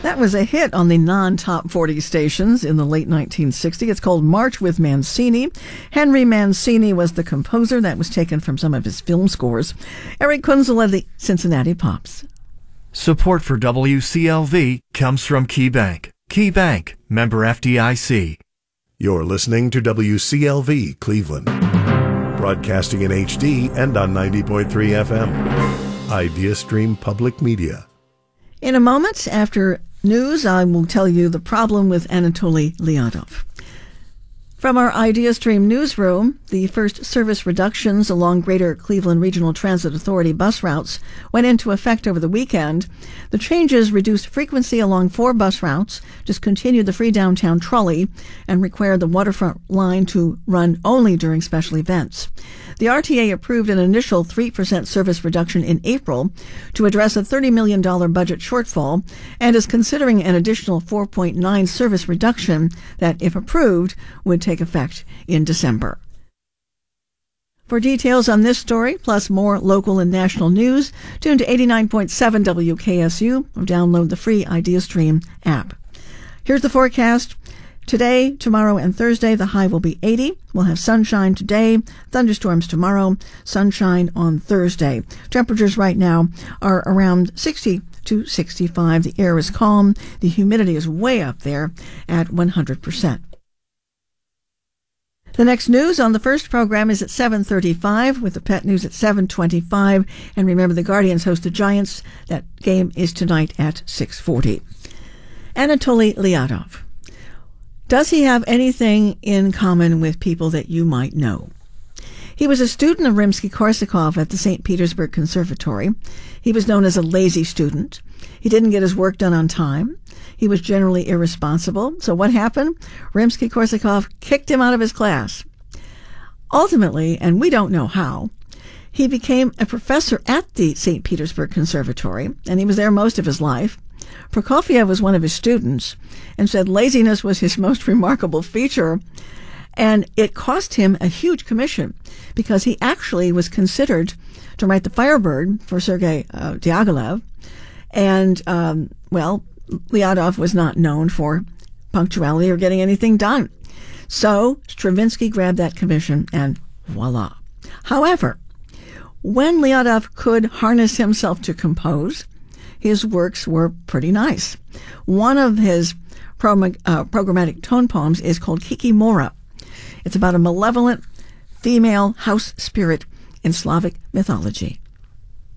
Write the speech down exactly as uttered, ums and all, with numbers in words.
That was a hit on the non-top forty stations in the late nineteen sixties. It's called March with Mancini. Henry Mancini was the composer. That was taken from some of his film scores. Eric Kunzel led the Cincinnati Pops. Support for W C L V comes from KeyBank. KeyBank, member F D I C. You're listening to W C L V Cleveland, broadcasting in H D and on ninety point three F M. IdeaStream Public Media. In a moment, after news, I will tell you the problem with Anatoly Lyadov. From our IdeaStream newsroom, the first service reductions along Greater Cleveland Regional Transit Authority bus routes went into effect over the weekend. The changes reduced frequency along four bus routes, discontinued the free downtown trolley, and required the waterfront line to run only during special events. The R T A approved an initial three percent service reduction in April to address a thirty million dollars budget shortfall and is considering an additional four point nine service reduction that, if approved, would take effect in December. For details on this story, plus more local and national news, tune to eighty-nine point seven W K S U or download the free IdeaStream app. Here's the forecast. Today, tomorrow, and Thursday, the high will be eighty. We'll have sunshine today, thunderstorms tomorrow, sunshine on Thursday. Temperatures right now are around sixty to sixty-five. The air is calm. The humidity is way up there at one hundred percent. The next news on the first program is at seven thirty-five, with the Pet News at seven twenty-five. And remember, the Guardians host the Giants. That game is tonight at six forty. Anatoly Lyadov. Does he have anything in common with people that you might know? He was a student of Rimsky-Korsakov at the Saint Petersburg Conservatory. He was known as a lazy student. He didn't get his work done on time. He was generally irresponsible. So what happened? Rimsky-Korsakov kicked him out of his class. Ultimately, and we don't know how, he became a professor at the Saint Petersburg Conservatory, and he was there most of his life. Prokofiev was one of his students and said laziness was his most remarkable feature, and it cost him a huge commission because he actually was considered to write the Firebird for Sergei uh, Diaghilev, and, um, well, Lyadov was not known for punctuality or getting anything done. So Stravinsky grabbed that commission, and voila. However, when Lyadov could harness himself to compose, his works were pretty nice. One of his pro- uh, programmatic tone poems is called Kikimora. It's about a malevolent female house spirit in Slavic mythology.